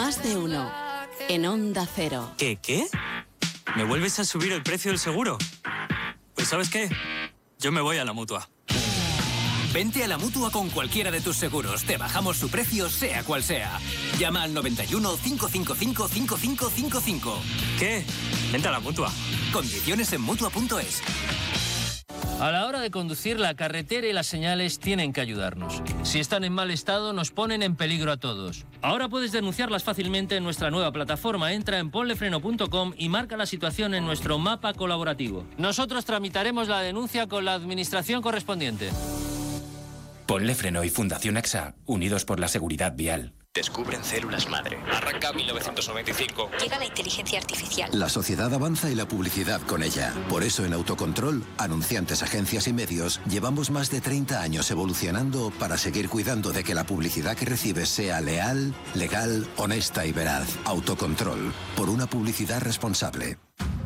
Más de uno. En Onda Cero. ¿Qué? ¿Me vuelves a subir el precio del seguro? Pues ¿sabes qué? Yo me voy a la Mutua. Vente a la Mutua con cualquiera de tus seguros. Te bajamos su precio, sea cual sea. Llama al 91 555 5555. ¿Qué? Vente a la Mutua. Condiciones en Mutua.es. A la hora de conducir, la carretera y las señales tienen que ayudarnos. Si están en mal estado, nos ponen en peligro a todos. Ahora puedes denunciarlas fácilmente en nuestra nueva plataforma. Entra en ponlefreno.com y marca la situación en nuestro mapa colaborativo. Nosotros tramitaremos la denuncia con la administración correspondiente. Ponle Freno y Fundación AXA, unidos por la seguridad vial. Descubren células madre. Arranca 1995. Llega la inteligencia artificial. La sociedad avanza y la publicidad con ella. Por eso en Autocontrol, anunciantes, agencias y medios, llevamos más de 30 años evolucionando para seguir cuidando de que la publicidad que recibes sea leal, legal, honesta y veraz. Autocontrol, por una publicidad responsable.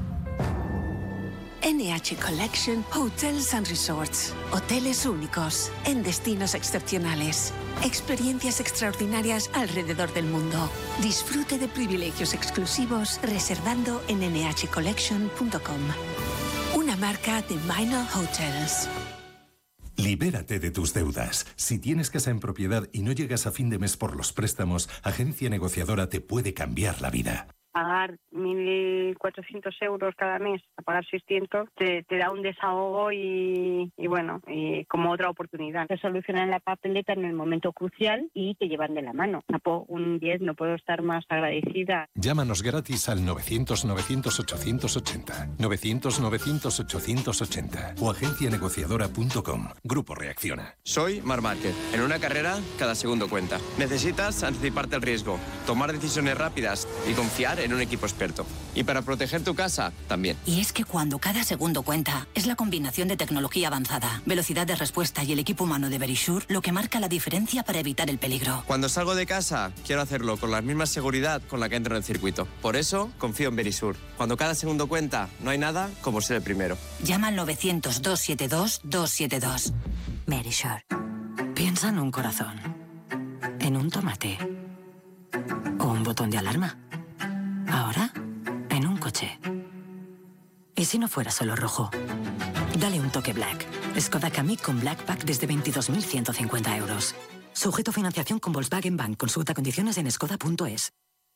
NH Collection Hotels and Resorts. Hoteles únicos, en destinos excepcionales. Experiencias extraordinarias alrededor del mundo. Disfrute de privilegios exclusivos reservando en nhcollection.com. Una marca de Minor Hotels. Libérate de tus deudas. Si tienes casa en propiedad y no llegas a fin de mes por los préstamos, Agencia Negociadora te puede cambiar la vida. Pagar 1.400 euros cada mes, a pagar 600, te da un desahogo y como otra oportunidad. Te solucionan la papeleta en el momento crucial y te llevan de la mano. Un 10, no puedo estar más agradecida. Llámanos gratis al 900-900-880, 900-900-880 o agencianegociadora.com. Grupo Reacciona. Soy Marc Márquez. En una carrera, cada segundo cuenta. Necesitas anticiparte al riesgo, tomar decisiones rápidas y confiar en un equipo experto. Y para proteger tu casa, también. Y es que cuando cada segundo cuenta, es la combinación de tecnología avanzada, velocidad de respuesta y el equipo humano de Verisure lo que marca la diferencia para evitar el peligro. Cuando salgo de casa, quiero hacerlo con la misma seguridad con la que entro en el circuito. Por eso, confío en Verisure. Cuando cada segundo cuenta, no hay nada como ser el primero. Llama al 900-272-272. Verisure. Piensa en un corazón, en un tomate o un botón de alarma. Ahora, en un coche. ¿Y si no fuera solo rojo? Dale un toque Black. Skoda Kamiq con Black Pack desde 22.150 euros. Sujeto a financiación con Volkswagen Bank. Consulta condiciones en skoda.es.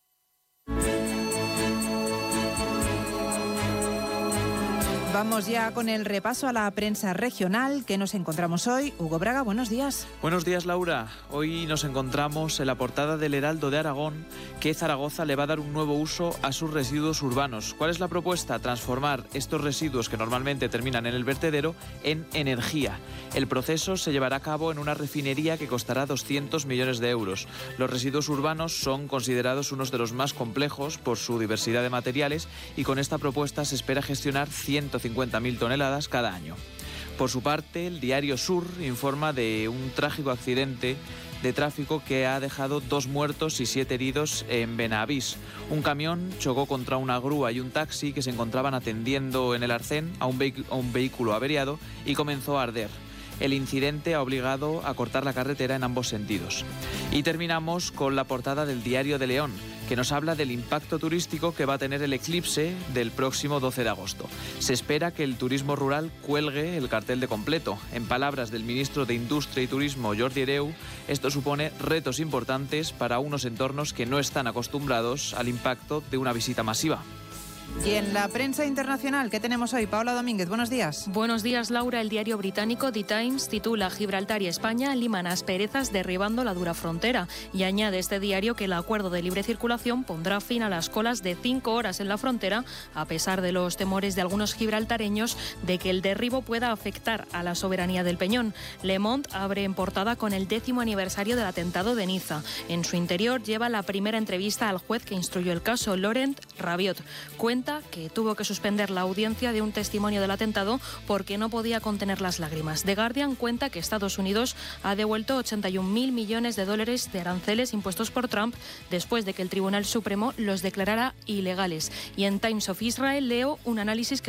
Vamos ya con el repaso a la prensa regional que nos encontramos hoy. Hugo Braga, buenos días. Buenos días, Laura. Hoy nos encontramos en la portada del Heraldo de Aragón que Zaragoza le va a dar un nuevo uso a sus residuos urbanos. ¿Cuál es la propuesta? Transformar estos residuos que normalmente terminan en el vertedero en energía. El proceso se llevará a cabo en una refinería que costará 200 millones de euros. Los residuos urbanos son considerados unos de los más complejos por su diversidad de materiales y con esta propuesta se espera gestionar 150.000 toneladas cada año. Por su parte, el diario Sur informa de un trágico accidente de tráfico que ha dejado 2 muertos y 7 heridos en Benavís. Un camión chocó contra una grúa y un taxi que se encontraban atendiendo en el arcén a un vehículo averiado y comenzó a arder. El incidente ha obligado a cortar la carretera en ambos sentidos. Y terminamos con la portada del Diario de León, que nos habla del impacto turístico que va a tener el eclipse del próximo 12 de agosto. Se espera que el turismo rural cuelgue el cartel de completo. En palabras del ministro de Industria y Turismo, Jordi Hereu, esto supone retos importantes para unos entornos que no están acostumbrados al impacto de una visita masiva. Y en la prensa internacional, ¿qué tenemos hoy? Paola Domínguez, buenos días. Buenos días, Laura. El diario británico The Times titula Gibraltar y España liman asperezas derribando la dura frontera y añade este diario que el acuerdo de libre circulación pondrá fin a las colas de 5 horas en la frontera a pesar de los temores de algunos gibraltareños de que el derribo pueda afectar a la soberanía del Peñón. Le Monde abre en portada con el 10º aniversario del atentado de Niza. En su interior lleva la primera entrevista al juez que instruyó el caso, Laurent Rabiot. Cuenta que tuvo que suspender la audiencia de un testimonio del atentado porque no podía contener las lágrimas. The Guardian cuenta que Estados Unidos ha devuelto 81.000 millones de dólares de aranceles impuestos por Trump después de que el Tribunal Supremo los declarara ilegales. Y en Times of Israel leo un análisis que